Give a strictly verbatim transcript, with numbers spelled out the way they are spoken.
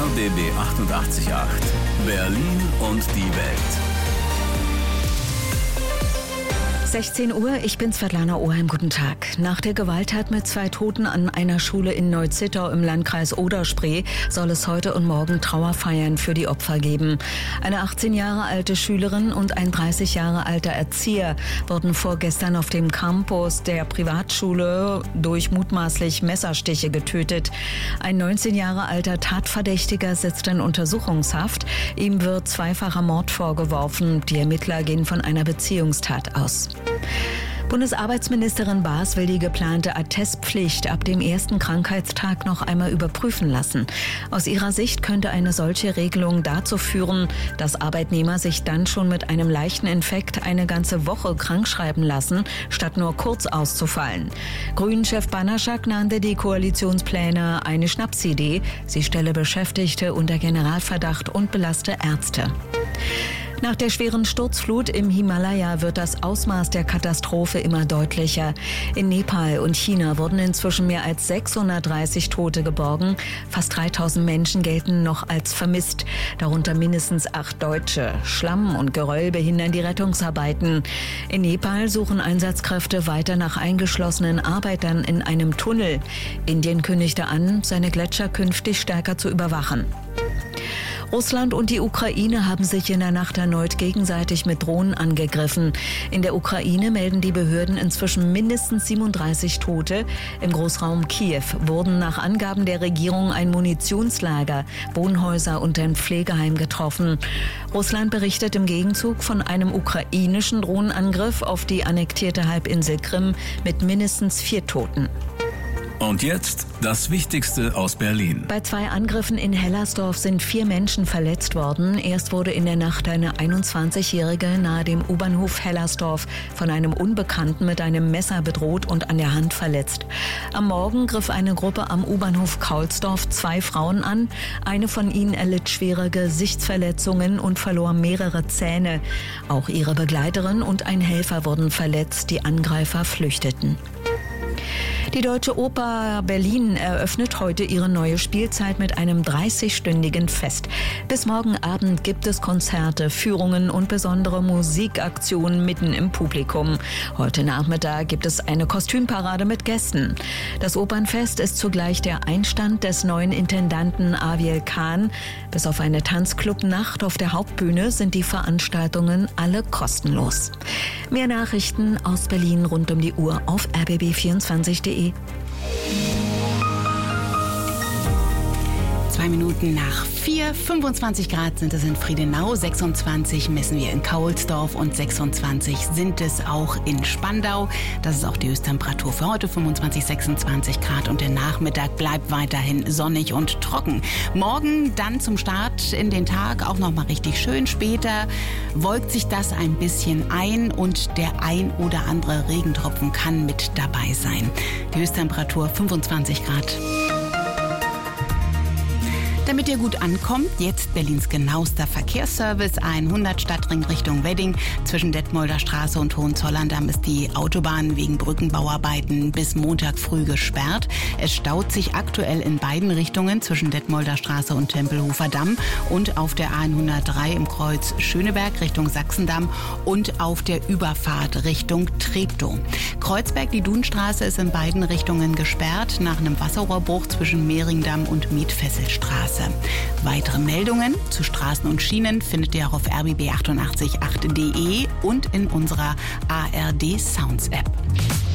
B B achtundachtzig Komma acht. Berlin und die Welt. sechzehn Uhr, ich bin Svetlana Oheim, guten Tag. Nach der Gewalttat mit zwei Toten an einer Schule in Neu-Zittau im Landkreis Oder-Spree soll es heute und morgen Trauerfeiern für die Opfer geben. Eine achtzehn Jahre alte Schülerin und ein dreißig Jahre alter Erzieher wurden vorgestern auf dem Campus der Privatschule durch mutmaßlich Messerstiche getötet. Ein neunzehn Jahre alter Tatverdächtiger sitzt in Untersuchungshaft. Ihm wird zweifacher Mord vorgeworfen. Die Ermittler gehen von einer Beziehungstat aus. Bundesarbeitsministerin Baas will die geplante Attestpflicht ab dem ersten Krankheitstag noch einmal überprüfen lassen. Aus ihrer Sicht könnte eine solche Regelung dazu führen, dass Arbeitnehmer sich dann schon mit einem leichten Infekt eine ganze Woche krankschreiben lassen, statt nur kurz auszufallen. Grünen-Chef Banaschak nannte die Koalitionspläne eine Schnapsidee. Sie stelle Beschäftigte unter Generalverdacht und belaste Ärzte. Nach der schweren Sturzflut im Himalaya wird das Ausmaß der Katastrophe immer deutlicher. In Nepal und China wurden inzwischen mehr als sechshundertdreißig Tote geborgen. Fast dreitausend Menschen gelten noch als vermisst, darunter mindestens acht Deutsche. Schlamm und Geröll behindern die Rettungsarbeiten. In Nepal suchen Einsatzkräfte weiter nach eingeschlossenen Arbeitern in einem Tunnel. Indien kündigte an, seine Gletscher künftig stärker zu überwachen. Russland und die Ukraine haben sich in der Nacht erneut gegenseitig mit Drohnen angegriffen. In der Ukraine melden die Behörden inzwischen mindestens siebenunddreißig Tote. Im Großraum Kiew wurden nach Angaben der Regierung ein Munitionslager, Wohnhäuser und ein Pflegeheim getroffen. Russland berichtet im Gegenzug von einem ukrainischen Drohnenangriff auf die annektierte Halbinsel Krim mit mindestens vier Toten. Und jetzt das Wichtigste aus Berlin. Bei zwei Angriffen in Hellersdorf sind vier Menschen verletzt worden. Erst wurde in der Nacht eine einundzwanzigjährige nahe dem U-Bahnhof Hellersdorf von einem Unbekannten mit einem Messer bedroht und an der Hand verletzt. Am Morgen griff eine Gruppe am U-Bahnhof Kaulsdorf zwei Frauen an. Eine von ihnen erlitt schwere Gesichtsverletzungen und verlor mehrere Zähne. Auch ihre Begleiterin und ein Helfer wurden verletzt. Die Angreifer flüchteten. Die Deutsche Oper Berlin eröffnet heute ihre neue Spielzeit mit einem dreißigstündigen Fest. Bis morgen Abend gibt es Konzerte, Führungen und besondere Musikaktionen mitten im Publikum. Heute Nachmittag gibt es eine Kostümparade mit Gästen. Das Opernfest ist zugleich der Einstand des neuen Intendanten Aviel Kahn. Bis auf eine Tanzclub-Nacht auf der Hauptbühne sind die Veranstaltungen alle kostenlos. Mehr Nachrichten aus Berlin rund um die Uhr auf r b b vierundzwanzig punkt de. Zwei Minuten nach vier, fünfundzwanzig Grad sind es in Friedenau, sechsundzwanzig messen wir in Kaulsdorf und sechsundzwanzig sind es auch in Spandau. Das ist auch die Höchsttemperatur für heute, fünfundzwanzig, sechsundzwanzig Grad und der Nachmittag bleibt weiterhin sonnig und trocken. Morgen dann zum Start in den Tag auch nochmal richtig schön. Später wolkt sich das ein bisschen ein und der ein oder andere Regentropfen kann mit dabei sein. Die Höchsttemperatur fünfundzwanzig Grad. Damit ihr gut ankommt, jetzt Berlins genauester Verkehrsservice. hundert Stadtring Richtung Wedding. Zwischen Detmolder Straße und Hohenzollern-Damm ist die Autobahn wegen Brückenbauarbeiten bis Montag früh gesperrt. Es staut sich aktuell in beiden Richtungen zwischen Detmolder Straße und Tempelhofer Damm und auf der A hundertdrei im Kreuz Schöneberg Richtung Sachsendamm und auf der Überfahrt Richtung Treptow. Kreuzberg, die Dunstraße ist in beiden Richtungen gesperrt nach einem Wasserrohrbruch zwischen Mehringdamm und Mietfesselstraße. Weitere Meldungen zu Straßen und Schienen findet ihr auch auf r b b achtundachtzig punkt acht punkt de und in unserer A R D Sounds App.